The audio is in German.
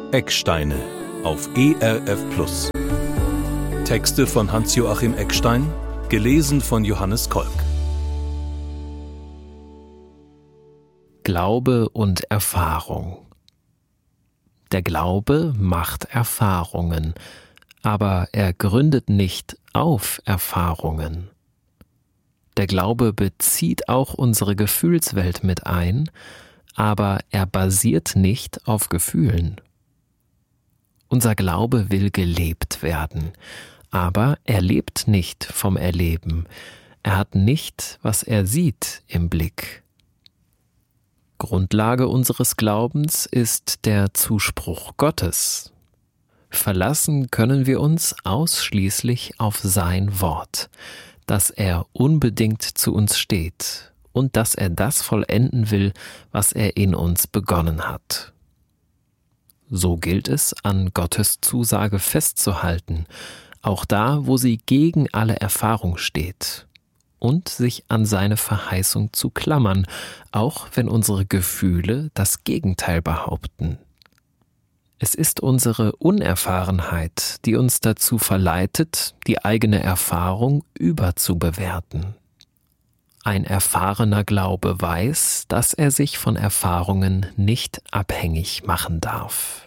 Ecksteine auf ERF Plus. Texte von Hans-Joachim Eckstein, gelesen von Johannes Kolk. Glaube und Erfahrung. Der Glaube macht Erfahrungen, aber er gründet nicht auf Erfahrungen. Der Glaube bezieht auch unsere Gefühlswelt mit ein, aber er basiert nicht auf Gefühlen. Unser Glaube will gelebt werden, aber er lebt nicht vom Erleben. Er hat nicht, was er sieht, im Blick. Grundlage unseres Glaubens ist der Zuspruch Gottes. Verlassen können wir uns ausschließlich auf sein Wort, dass er unbedingt zu uns steht und dass er das vollenden will, was er in uns begonnen hat. So gilt es, an Gottes Zusage festzuhalten, auch da, wo sie gegen alle Erfahrung steht, und sich an seine Verheißung zu klammern, auch wenn unsere Gefühle das Gegenteil behaupten. Es ist unsere Unerfahrenheit, die uns dazu verleitet, die eigene Erfahrung überzubewerten. Ein erfahrener Glaube weiß, dass er sich von Erfahrungen nicht abhängig machen darf.